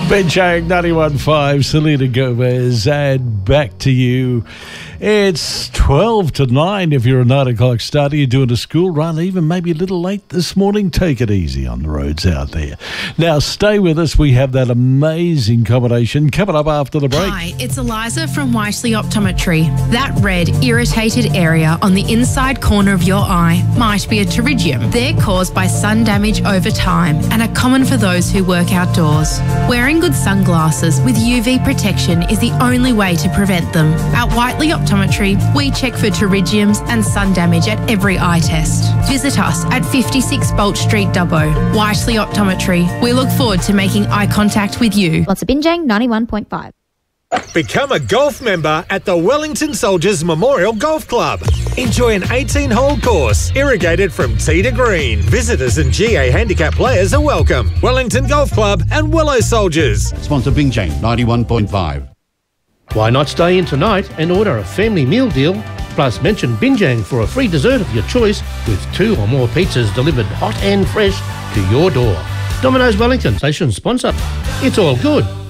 Benchang 91.5, Selena Gomez, and back to you. It's 12 to 9 if you're a 9 o'clock starter. You're doing a school run, even maybe a little late this morning. Take it easy on the roads out there. Now, stay with us. We have that amazing combination coming up after the break. Hi, it's Eliza from Whiteley Optometry. That red, irritated area on the inside corner of your eye might be a pterygium. They're caused by sun damage over time and are common for those who work outdoors. Wearing good sunglasses with UV protection is the only way to prevent them. At Whiteley Optometry, we check for pterygiums and sun damage at every eye test. Visit us at 56 Bolt Street, Dubbo. Whiteley Optometry. We look forward to making eye contact with you. Lots of Binjang 91.5. Become a golf member at the Wellington Soldiers Memorial Golf Club. Enjoy an 18-hole course, irrigated from tee to green. Visitors and GA handicap players are welcome. Wellington Golf Club and Willow Soldiers. Sponsor Binjang 91.5. Why not stay in tonight and order a family meal deal? Plus mention Binjang for a free dessert of your choice with 2 or more pizzas delivered hot and fresh to your door. Domino's Wellington, station sponsor. It's all good.